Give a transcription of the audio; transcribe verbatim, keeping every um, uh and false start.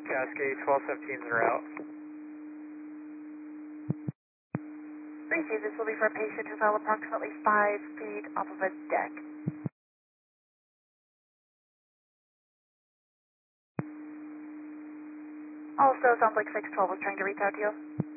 Cascade twelve seventeen en route. Receive, this will be for a patient who fell approximately five feet off of a deck. Also, sounds like six twelve was trying to reach out to you.